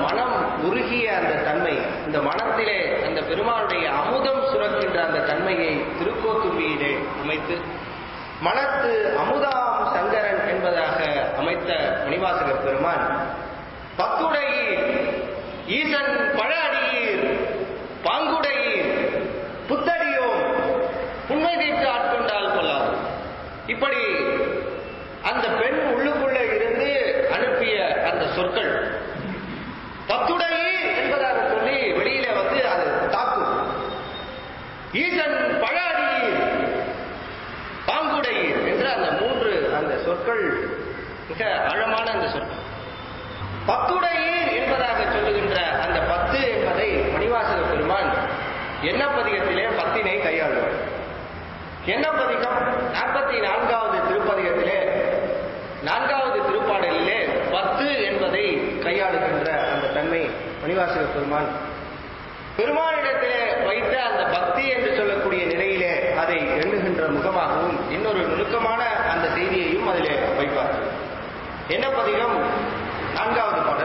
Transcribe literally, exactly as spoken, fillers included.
மனம் உருகிய அந்த தன்மை, இந்த மனத்திலே அந்த பெருமானுடைய அமுதம் சுரக்கின்ற அந்த தன்மையை திருக்கோத்தும்பியிலே அமைத்து மனத்து அமுதாம் சங்கரன் என்பதாக அமைத்த மணிவாசகர் பெருமான் பத்துடையீர் ஈசன் பழ அடியீர் பாங்குடையீர் புத்தடியோம் உண்மை தீர்த்து ஆட்கொண்டால் கொள்ளாது. இப்படி அந்த பெண் உள்ளுக்குள்ளே இருந்து அனுப்பிய அந்த சொற்கள் பத்துடையீர் என்பதாக சொல்லி வெளியில வந்து அது தாக்கும். ஈசன் பழ அடியீர் பாங்குடையீர் என்ற அந்த மூன்று அந்த சொற்கள் மிக ஆழமான அந்த சொற்கள். பத்துடையீர் என்பதாக சொல்லுகின்ற அந்த பத்து என்பதை மணிவாசக பெருமான் எண்ணப்பதிகத்திலே பத்தினை கையாளுவார். எண்ணப்பதிகம் நாற்பத்தி நான்காவது திருப்பதிகத்திலே நான்காவது திருப்பாடலிலே பத்து என்பதை கையாளுகின்ற அந்த தன்மை மணிவாசக பெருமான் பெருமானிடத்திலே வைத்த அந்த பக்தி என்று சொல்லக்கூடிய நிலையிலே அதை எண்ணுகின்ற முகமாகவும் இன்னொரு நுணுக்கமான அந்த செய்தியையும் அதிலே வைப்பார். எண்ணப்பதிகம் நான்காவது பாடல்.